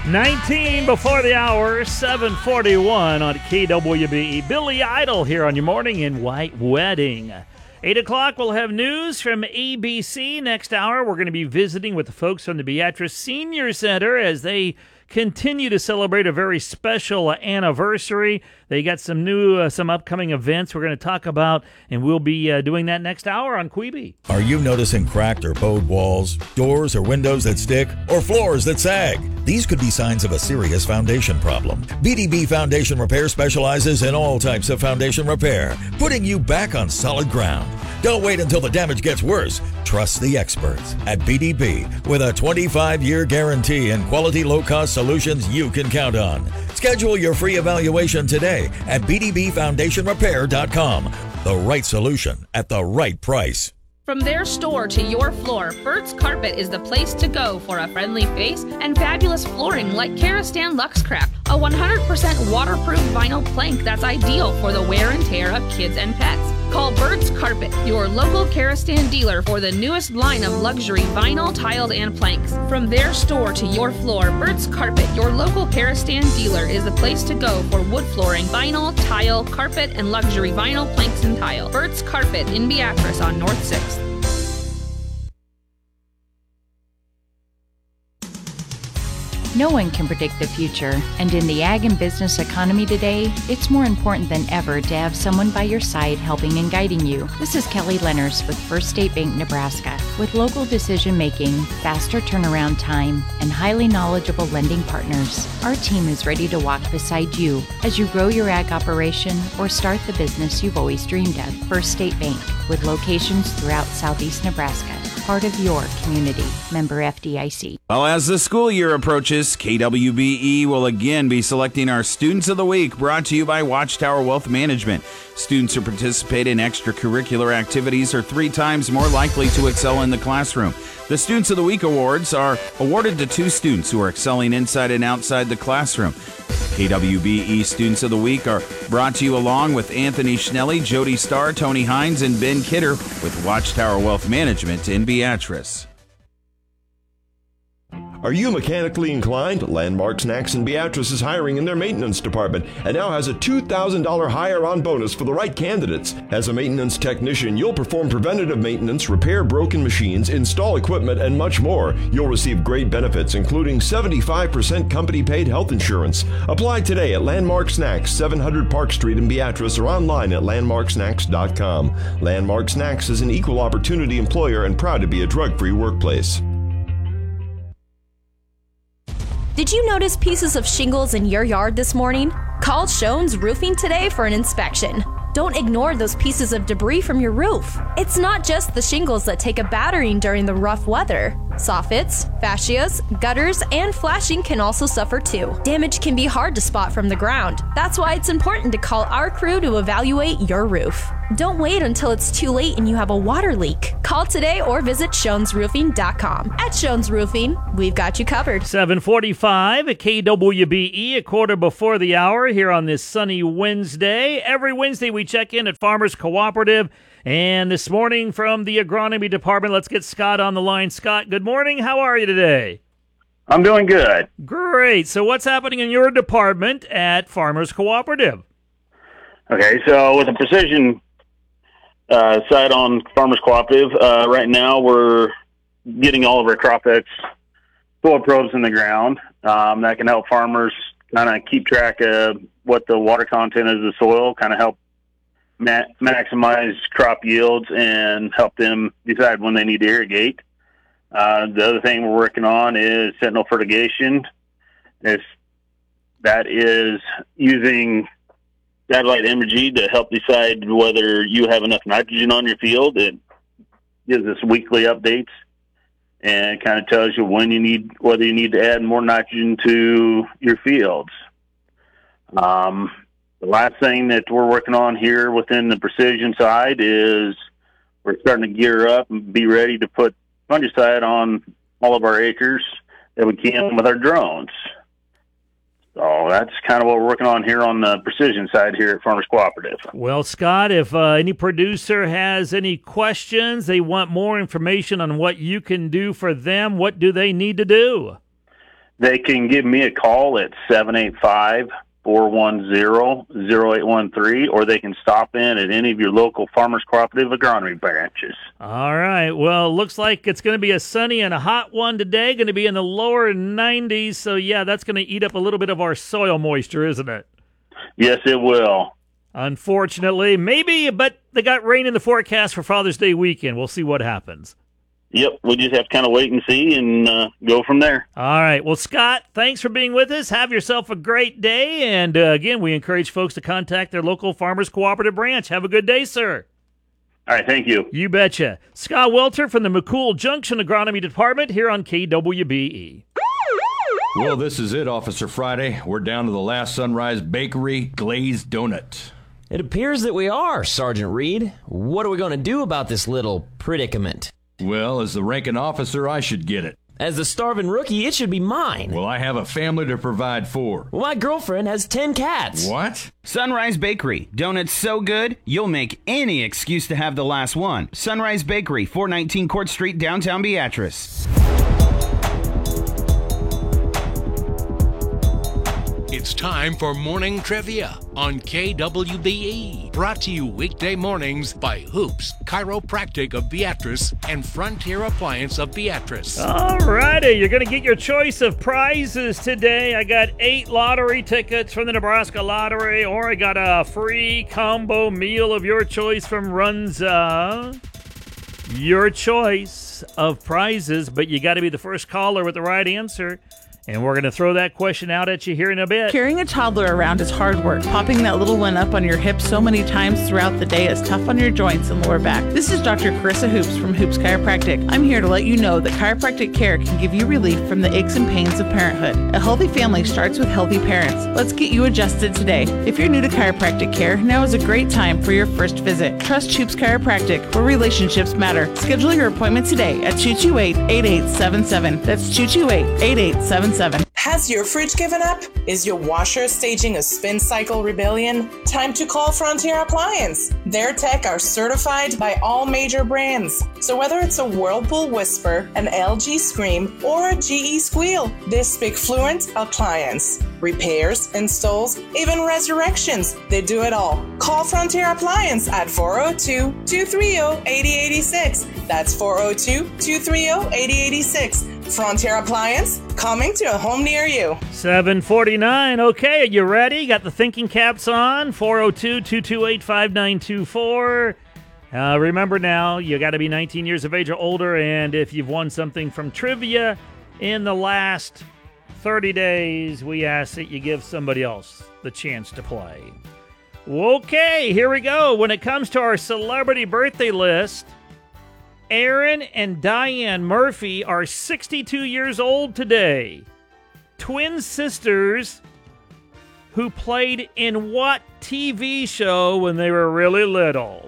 19 before the hour, 7:41 on KWBE. Billy Idol here on your morning in White Wedding. 8 o'clock, we'll have news from ABC. Next hour, we're going to be visiting with the folks from the Beatrice Senior Center as they continue to celebrate a very special anniversary. They got some upcoming events we're going to talk about, and we'll be doing that next hour on Queeby. Are you noticing cracked or bowed walls, doors or windows that stick, or floors that sag? These could be signs of a serious foundation problem. BDB Foundation Repair specializes in all types of foundation repair, putting you back on solid ground. Don't wait until the damage gets worse. Trust the experts at BDB with a 25-year guarantee and quality low-cost solutions you can count on. Schedule your free evaluation today at bdbfoundationrepair.com. The right solution at the right price. From their store to your floor, Burt's Carpet is the place to go for a friendly face and fabulous flooring like Karastan Luxcraft, a 100% waterproof vinyl plank that's ideal for the wear and tear of kids and pets. Call Burt's Carpet, your local Karastan dealer, for the newest line of luxury vinyl, tiled, and planks. From their store to your floor, Burt's Carpet, your local Karastan dealer, is the place to go for wood flooring, vinyl, tile, carpet, and luxury vinyl planks and tile. Burt's Carpet in Beatrice on North 6th. No one can predict the future, and in the ag and business economy today, it's more important than ever to have someone by your side helping and guiding you. This is Kelly Lenners with First State Bank Nebraska. With local decision-making, faster turnaround time, and highly knowledgeable lending partners, our team is ready to walk beside you as you grow your ag operation or start the business you've always dreamed of. First State Bank, with locations throughout southeast Nebraska. Part of your community. Member FDIC. Well, as the school year approaches, KWBE will again be selecting our Students of the Week, brought to you by Watchtower Wealth Management. Students who participate in extracurricular activities are 3 times more likely to excel in the classroom. The Students of the Week awards are awarded to 2 students who are excelling inside and outside the classroom. KWBE Students of the Week are brought to you along with Anthony Schnelly, Jody Starr, Tony Hines, and Ben Kidder with Watchtower Wealth Management in Beatrice. Are you mechanically inclined? Landmark Snacks in Beatrice is hiring in their maintenance department and now has a $2,000 hire-on bonus for the right candidates. As a maintenance technician, you'll perform preventative maintenance, repair broken machines, install equipment, and much more. You'll receive great benefits, including 75% company-paid health insurance. Apply today at Landmark Snacks, 700 Park Street in Beatrice, or online at landmarksnacks.com. Landmark Snacks is an equal opportunity employer and proud to be a drug-free workplace. Did you notice pieces of shingles in your yard this morning? Call Shones Roofing today for an inspection. Don't ignore those pieces of debris from your roof. It's not just the shingles that take a battering during the rough weather. Soffits, fascias, gutters, and flashing can also suffer too. Damage can be hard to spot from the ground. That's why it's important to call our crew to evaluate your roof. Don't wait until it's too late and you have a water leak. Call today or visit ShonesRoofing.com. At Shones Roofing, we've got you covered. 7:45 at KWBE, a quarter before the hour here on this sunny Wednesday. Every Wednesday we check in at Farmers Cooperative. And this morning from the Agronomy Department, let's get Scott on the line. Scott, good morning. How are you today? I'm doing good. Great. So what's happening in your department at Farmers Cooperative? Okay, so with the precision side on Farmers Cooperative, right now we're getting all of our CropX soil probes in the ground. That can help farmers kind of keep track of what the water content is of the soil, kind of help maximize crop yields and help them decide when they need to irrigate. The other thing we're working on is Sentinel fertigation. That is using satellite imagery to help decide whether you have enough nitrogen on your field. It gives us weekly updates and kind of tells you whether you need to add more nitrogen to your fields. The last thing that we're working on here within the precision side is we're starting to gear up and be ready to put fungicide on all of our acres that we can with our drones. So that's kind of what we're working on here on the precision side here at Farmers Cooperative. Well, Scott, if any producer has any questions, they want more information on what you can do for them, what do they need to do? they can give me a call at 785-410-0813, or they can stop in at any of your local Farmers Cooperative agronomy branches. All right. Well, looks like it's going to be a sunny and a hot one today. Going to be in the lower 90s. So, yeah, that's going to eat up a little bit of our soil moisture, isn't it? Yes, it will. Unfortunately. Maybe, but they got rain in the forecast for Father's Day weekend. We'll see what happens. Yep, we just have to kind of wait and see and go from there. All right. Well, Scott, thanks for being with us. Have yourself a great day. And, again, we encourage folks to contact their local Farmers Cooperative branch. Have a good day, sir. All right, thank you. You betcha. Scott Welter from the McCool Junction Agronomy Department here on KWBE. Well, this is it, Officer Friday. We're down to the last Sunrise Bakery glazed donut. It appears that we are, Sergeant Reed. What are we going to do about this little predicament? Well, as the ranking officer, I should get it. As the starving rookie, it should be mine. Well, I have a family to provide for. Well, my girlfriend has 10 cats. What? Sunrise Bakery. Donuts so good, you'll make any excuse to have the last one. Sunrise Bakery, 419 Court Street, downtown Beatrice. It's time for Morning Trivia on KWBE. Brought to you weekday mornings by Hoops Chiropractic of Beatrice and Frontier Appliance of Beatrice. All righty, you're going to get your choice of prizes today. I got 8 lottery tickets from the Nebraska Lottery, or I got a free combo meal of your choice from Runza. Your choice of prizes, but you got to be the first caller with the right answer. And we're going to throw that question out at you here in a bit. Carrying a toddler around is hard work. Popping that little one up on your hip so many times throughout the day is tough on your joints and lower back. This is Dr. Carissa Hoops from Hoops Chiropractic. I'm here to let you know that chiropractic care can give you relief from the aches and pains of parenthood. A healthy family starts with healthy parents. Let's get you adjusted today. If you're new to chiropractic care, now is a great time for your first visit. Trust Hoops Chiropractic, where relationships matter. Schedule your appointment today at 228-8877. That's 228-8877. Has your fridge given up? Is your washer staging a spin cycle rebellion? Time to call Frontier Appliance. Their tech are certified by all major brands. So whether it's a Whirlpool Whisper, an LG Scream, or a GE Squeal, they speak fluent appliance. Repairs, installs, even resurrections, they do it all. Call Frontier Appliance at 402-230-8086. That's 402-230-8086. Frontier Appliance, coming to a home near you. 7:49. Okay, are you ready? Got the thinking caps on. 402-228-5924. Remember now, you got to be 19 years of age or older, and if you've won something from trivia in the last 30 days, we ask that you give somebody else the chance to play. Okay, here we go. When it comes to our celebrity birthday list, Aaron and Diane Murphy are 62 years old today. Twin sisters who played in what TV show when they were really little?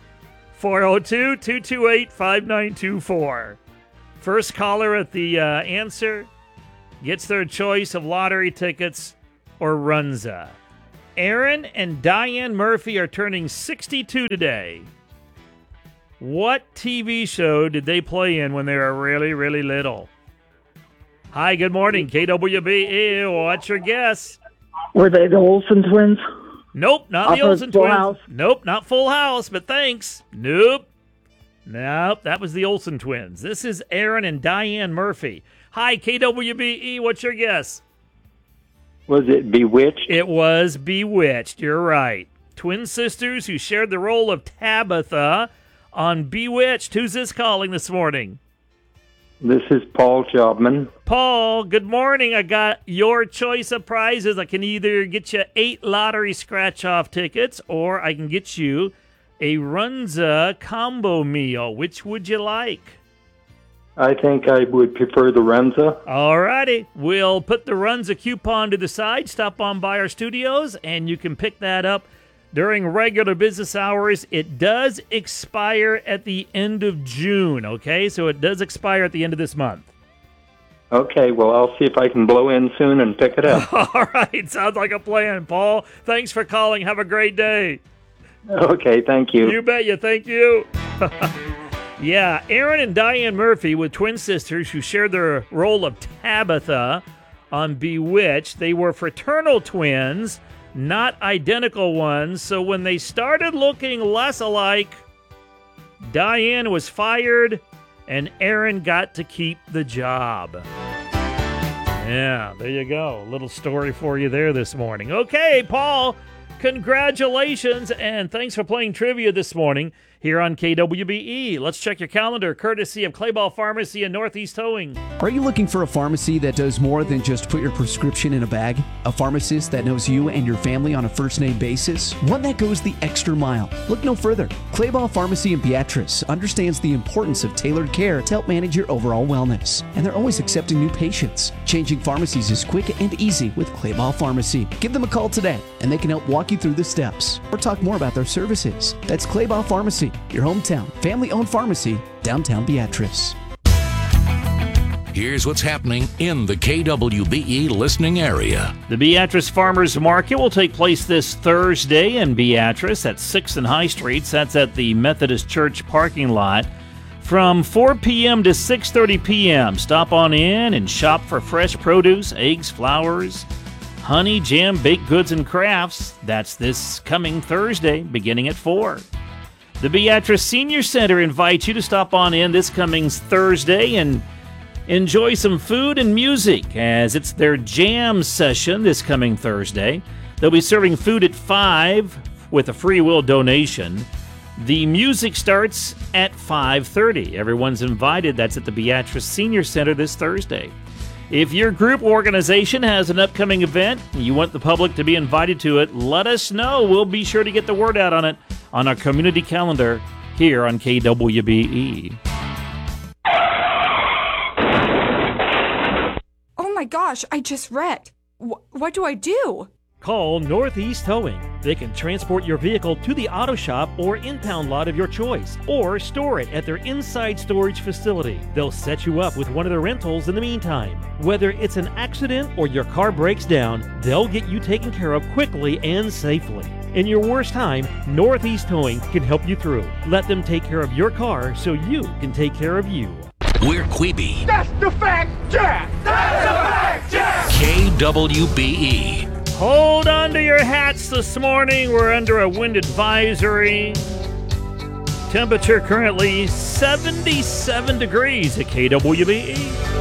402-228-5924. First caller at the answer gets their choice of lottery tickets or Runza. Aaron and Diane Murphy are turning 62 today. What TV show did they play in when they were really, really little? Hi, good morning, KWBE. What's your guess? Were they the Olsen twins? Nope, not the Olsen Full twins. House? Nope, not Full House, but thanks. Nope, that was the Olsen twins. This is Aaron and Diane Murphy. Hi, KWBE. What's your guess? Was it Bewitched? It was Bewitched. You're right. Twin sisters who shared the role of Tabitha on Bewitched. Who's this calling this morning? This is Paul Jobman. Paul, good morning. I got your choice of prizes. I can either get you 8 lottery scratch-off tickets, or I can get you a Runza combo meal. Which would you like? I think I would prefer the Runza. All righty. We'll put the Runza coupon to the side. Stop on by our studios, and you can pick that up during regular business hours. It does expire at the end of June, okay? So it does expire at the end of this month. Okay, well, I'll see if I can blow in soon and pick it up. All right, sounds like a plan, Paul. Thanks for calling. Have a great day. Okay, thank you. You bet you. Thank you. Yeah, Aaron and Diane Murphy with twin sisters who shared their role of Tabitha on Bewitched. They were fraternal twins, not identical ones. So when they started looking less alike, Diane was fired and Aaron got to keep the job. Yeah, there you go. A little story for you there this morning. Okay, Paul, congratulations, and thanks for playing trivia this morning here on KWBE. Let's check your calendar, courtesy of Clayball Pharmacy and Northeast Towing. Are you looking for a pharmacy that does more than just put your prescription in a bag? A pharmacist that knows you and your family on a first-name basis? One that goes the extra mile? Look no further. Clayball Pharmacy in Beatrice understands the importance of tailored care to help manage your overall wellness. And they're always accepting new patients. Changing pharmacies is quick and easy with Clayball Pharmacy. Give them a call today, and they can help walk you through the steps or talk more about their services. That's Clayball Pharmacy, your hometown, family-owned pharmacy, downtown Beatrice. Here's what's happening in the KWBE listening area. The Beatrice Farmers Market will take place this Thursday in Beatrice at 6th and High Streets. That's at the Methodist Church parking lot from 4 p.m. to 6:30 p.m. Stop on in and shop for fresh produce, eggs, flowers, honey, jam, baked goods, and crafts. That's this coming Thursday, beginning at 4. The Beatrice Senior Center invites you to stop on in this coming Thursday and enjoy some food and music, as it's their jam session this coming Thursday. They'll be serving food at 5 with a free will donation. The music starts at 5:30. Everyone's invited. That's at the Beatrice Senior Center this Thursday. If your group or organization has an upcoming event and you want the public to be invited to it, let us know. We'll be sure to get the word out on it on our community calendar here on KWBE. Oh my gosh, I just wrecked. What do I do? Call Northeast Towing. They can transport your vehicle to the auto shop or impound lot of your choice, or store it at their inside storage facility. They'll set you up with one of their rentals in the meantime. Whether it's an accident or your car breaks down, they'll get you taken care of quickly and safely. In your worst time, Northeast Towing can help you through. Let them take care of your car so you can take care of you. We're Queeby. That's the fact, Jack! That's the fact, Jack! KWBE. Hold on to your hats this morning. We're under a wind advisory. Temperature currently 77 degrees at KWBE.